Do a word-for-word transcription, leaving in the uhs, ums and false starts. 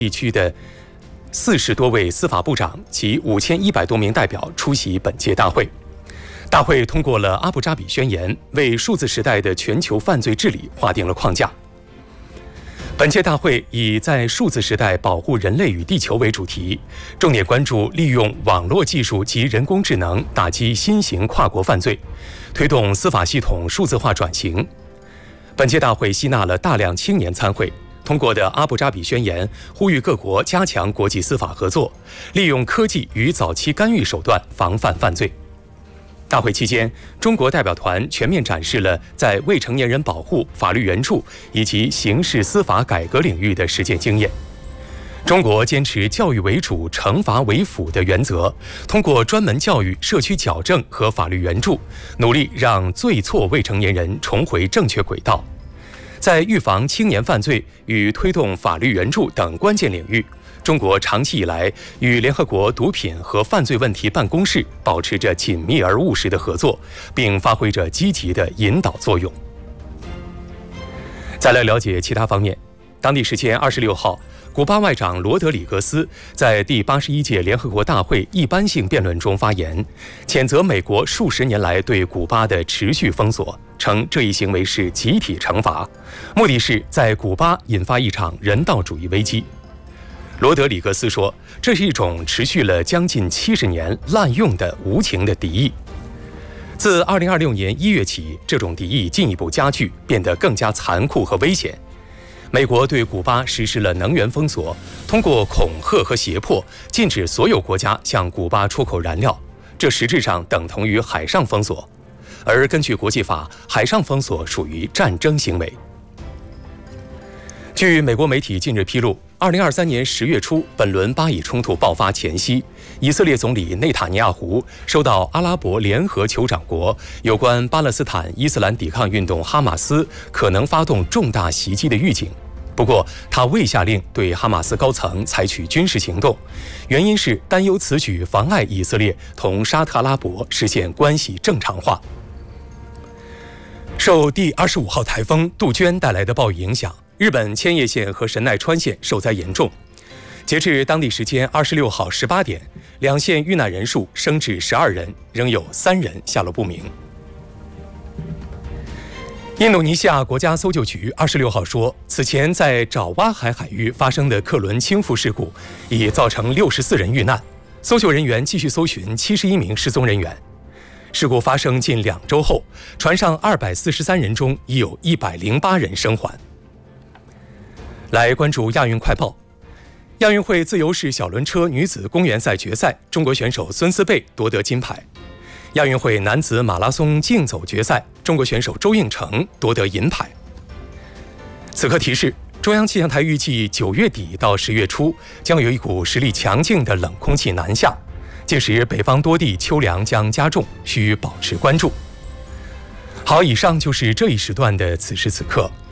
地区的四十多位司法部长及五千一百多名代表出席本届大会。大会通过了阿布扎比宣言，为数字时代的全球犯罪治理划定了框架。本届大会以在数字时代保护人类与地球为主题，重点关注利用网络技术及人工智能打击新型跨国犯罪，推动司法系统数字化转型。本届大会吸纳了大量青年参会，通过的阿布扎比宣言呼吁各国加强国际司法合作，利用科技与早期干预手段防范犯罪。大会期间，中国代表团全面展示了在未成年人保护、法律援助以及刑事司法改革领域的实践经验。中国坚持教育为主、惩罚为辅的原则，通过专门教育、社区矫正和法律援助，努力让罪错未成年人重回正确轨道。在预防青年犯罪与推动法律援助等关键领域，中国长期以来与联合国毒品和犯罪问题办公室保持着紧密而务实的合作，并发挥着积极的引导作用。再来了解其他方面，当地时间二十六号，古巴外长罗德里格斯在第八十一届联合国大会一般性辩论中发言，谴责美国数十年来对古巴的持续封锁，称这一行为是集体惩罚，目的是在古巴引发一场人道主义危机。罗德里格斯说，这是一种持续了将近七十年滥用的无情的敌意。自二零二六年一月起，这种敌意进一步加剧，变得更加残酷和危险。美国对古巴实施了能源封锁，通过恐吓和胁迫，禁止所有国家向古巴出口燃料，这实质上等同于海上封锁。而根据国际法，海上封锁属于战争行为。据美国媒体近日披露，二零二三年十月初，本轮巴以冲突爆发前夕，以色列总理内塔尼亚胡收到阿拉伯联合酋长国有关巴勒斯坦伊斯兰抵抗运动哈马斯可能发动重大袭击的预警。不过，他未下令对哈马斯高层采取军事行动，原因是担忧此举妨碍以色列同沙特阿拉伯实现关系正常化。受第二十五号台风杜鹃带来的暴雨影响，日本千叶县和神奈川县受灾严重。截至当地时间二十六号十八点，两县遇难人数升至十二人，仍有三人下落不明。印度尼西亚国家搜救局二十六号说，此前在爪哇海海域发生的客轮倾覆事故已造成六十四人遇难，搜救人员继续搜寻七十一名失踪人员。事故发生近两周后，船上二百四十三人中已有一百零八人生还。来关注亚运快报。亚运会自由式小轮车女子公园赛决赛，中国选手孙思贝夺得金牌。亚运会男子马拉松竞走决赛，中国选手周应成夺得银牌。此刻提示，中央气象台预计九月底到十月初将有一股实力强劲的冷空气南下，届时北方多地秋凉将加重，需保持关注。好，以上就是这一时段的此时此刻。